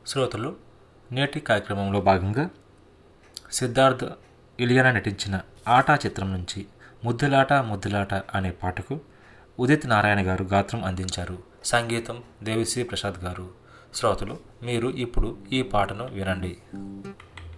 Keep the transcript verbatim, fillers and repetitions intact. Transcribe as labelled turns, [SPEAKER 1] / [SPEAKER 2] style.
[SPEAKER 1] శ్రోతలు నేటి కార్యక్రమంలో భాగంగా సిద్ధార్థ్ ఇలియానా నటించిన ఆటా చిత్రం నుంచి ముద్దులాట ముద్దులాట అనే పాటకు ఉదిత్ నారాయణ గారు గాత్రం అందించారు. సంగీతం దేవిశ్రీ ప్రసాద్ గారు. శ్రోతలు మీరు ఇప్పుడు ఈ పాటను వినండి.